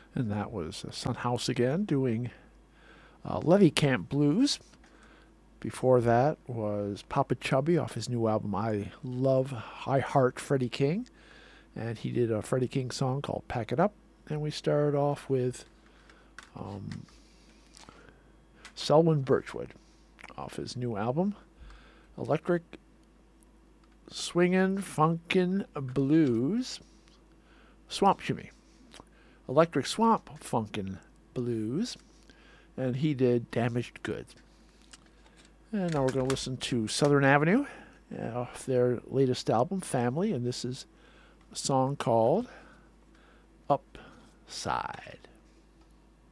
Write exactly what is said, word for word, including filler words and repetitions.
And that was uh, Son House again doing uh, Levy Camp Blues. Before that was Papa Chubby off his new album I Love I Heart Freddie King. And he did a Freddie King song called Pack It Up. And we started off with um, Selwyn Birchwood off his new album Electric Swingin' Funkin' Blues Swamp Shimmy. Electric Swamp Funkin' Blues. And he did Damaged Goods. And now we're going to listen to Southern Avenue off their latest album, Family. And this is a song called Upside.